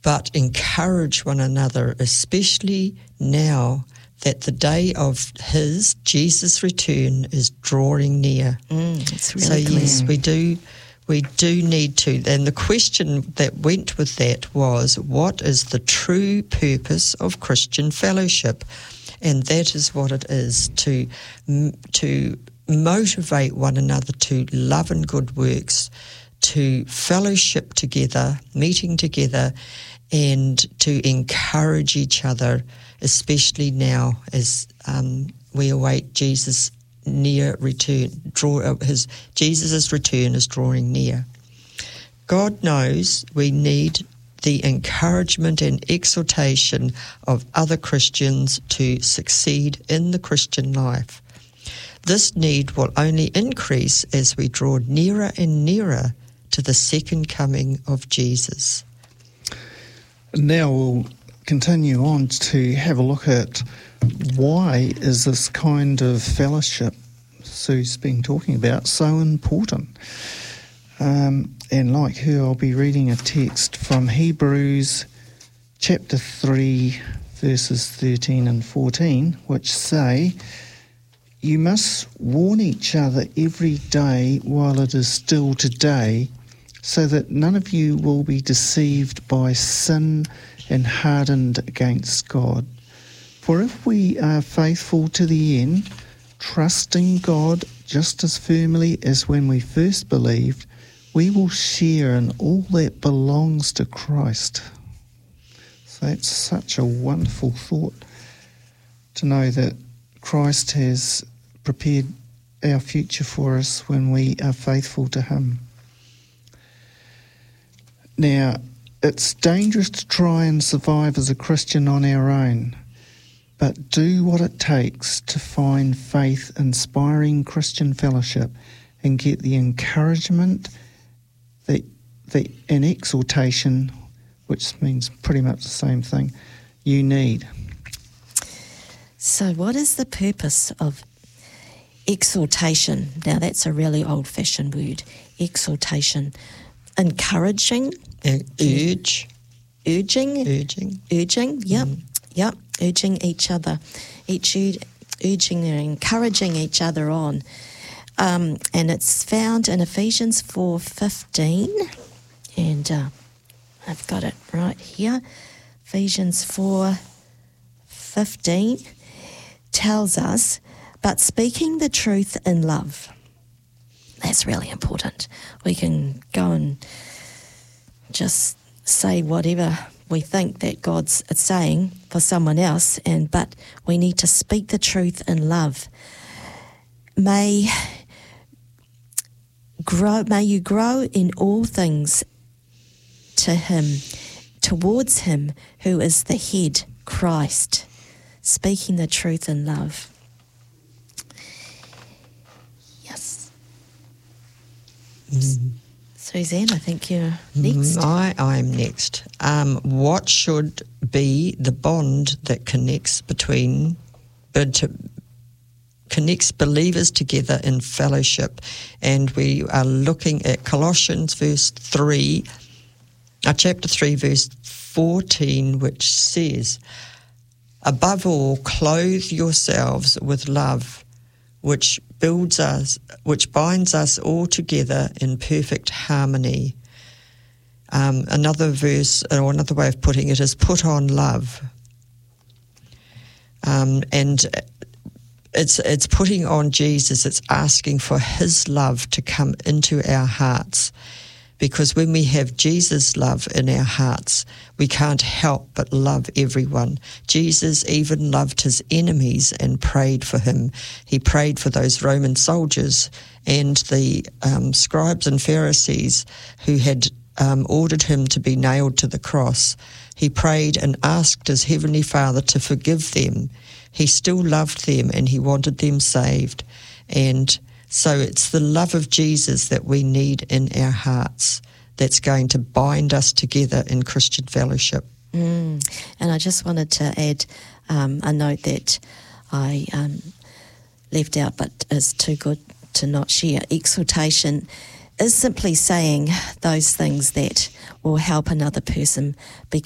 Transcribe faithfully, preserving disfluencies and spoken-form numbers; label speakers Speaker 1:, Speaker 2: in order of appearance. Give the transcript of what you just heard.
Speaker 1: but encourage one another, especially now that the day of his, Jesus' return is drawing near.
Speaker 2: Mm, it's really
Speaker 1: so
Speaker 2: clear.
Speaker 1: yes, we do, we do need to. And the question that went with that was, what is the true purpose of Christian fellowship? And that is what it is, to to motivate one another to love and good works, to fellowship together, meeting together, and to encourage each other, especially now as um, we await Jesus' near return. Draw uh, his Jesus' return is drawing near. God knows we need the encouragement and exhortation of other Christians to succeed in the Christian life. This need will only increase as we draw nearer and nearer to the second coming of Jesus.
Speaker 3: Now we'll continue on to have a look at why is this kind of fellowship Sue's been talking about so important. Um, and like her, I'll be reading a text from Hebrews chapter three, verses thirteen and fourteen, which say, "You must warn each other every day while it is still today, so that none of you will be deceived by sin and hardened against God. For if we are faithful to the end, trusting God just as firmly as when we first believed, we will share in all that belongs to Christ." So that's such a wonderful thought, to know that Christ has prepared our future for us when we are faithful to him. Now, it's dangerous to try and survive as a Christian on our own, but do what it takes to find faith-inspiring Christian fellowship and get the encouragement the, the, and exhortation, which means pretty much the same thing, you need.
Speaker 2: So what is the purpose of exhortation? Now, that's a really old-fashioned word, exhortation. Encouraging.
Speaker 1: Uh, urge.
Speaker 2: Urging.
Speaker 1: Urging.
Speaker 2: Urging, yep,
Speaker 1: Mm.
Speaker 2: yep. Urging each other. Each urging and encouraging each other on. Um, and it's found in Ephesians four fifteen. And uh, I've got it right here. Ephesians four fifteen tells us, "But speaking the truth in love." That's really important. We can go and just say whatever we think that God's saying for someone else, and but we need to speak the truth in love. May grow. May you grow in all things to Him, towards Him who is the head, Christ. Speaking the truth in love. Yes.
Speaker 1: Mm.
Speaker 2: Suzanne, I think you're next.
Speaker 1: I, I'm next. Um, what should be the bond that connects between, but to, connects believers together in fellowship? And we are looking at Colossians verse three, uh, chapter three, verse fourteen, which says, "Above all, clothe yourselves with love, which builds us, which binds us all together in perfect harmony." Um, another verse, or another way of putting it, is put on love. Um, and it's it's putting on Jesus. It's asking for His love to come into our hearts. Because when we have Jesus' love in our hearts, we can't help but love everyone. Jesus even loved his enemies and prayed for him. He prayed for those Roman soldiers and the um, scribes and Pharisees who had um, ordered him to be nailed to the cross. He prayed and asked his Heavenly Father to forgive them. He still loved them and he wanted them saved. And so it's the love of Jesus that we need in our hearts that's going to bind us together in Christian fellowship.
Speaker 2: Mm. And I just wanted to add um, a note that I um, left out but is too good to not share. Exhortation is simply saying those things that will help another person